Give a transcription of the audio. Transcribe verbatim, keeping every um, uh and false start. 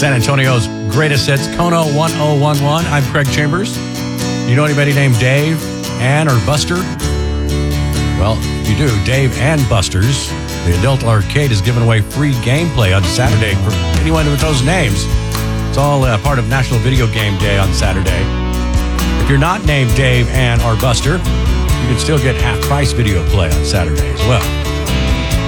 San Antonio's greatest hits, Kono one oh one one. I'm Craig Chambers. You know anybody named Dave, Ann, or Buster? Well, you do. Dave and Buster's, the adult arcade, is giving away free gameplay on Saturday for anyone with those names. It's all uh, part of National Video Game Day on Saturday. If you're not named Dave, Ann, or Buster, you can still get half-price video play on Saturday as well.